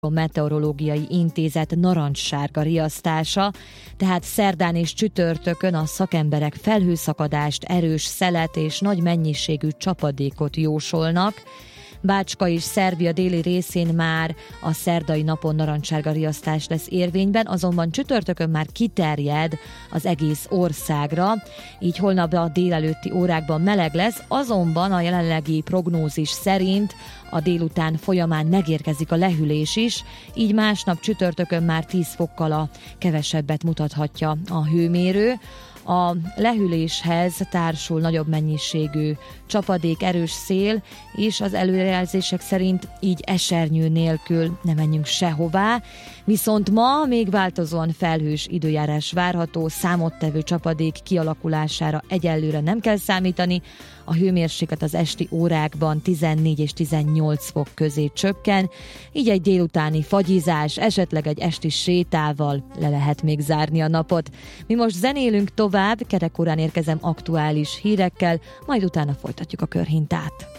A Meteorológiai Intézet narancssárga riasztása, tehát szerdán és csütörtökön a szakemberek felhőszakadást, erős szelet és nagy mennyiségű csapadékot jósolnak. Bácska és Szerbia déli részén már a szerdai napon narancssárga riasztás lesz érvényben, azonban csütörtökön már kiterjed az egész országra, így holnap a délelőtti órákban meleg lesz, azonban a jelenlegi prognózis szerint a délután folyamán megérkezik a lehűlés is, így másnap csütörtökön már 10 fokkal a kevesebbet mutathatja a hőmérő. A lehűléshez társul nagyobb mennyiségű csapadék, erős szél, és az előrejelzések szerint így esernyő nélkül nem menjünk sehová, viszont ma még változóan felhős időjárás várható, számottevő csapadék kialakulására egyelőre nem kell számítani, a hőmérséklet az esti órákban 14 és 18 fok közé csökken, így egy délutáni fagyizás, esetleg egy esti sétával le lehet még zárni a napot. Mi most zenélünk tovább, kerekórán érkezem aktuális hírekkel, majd utána folytatjuk a körhintát.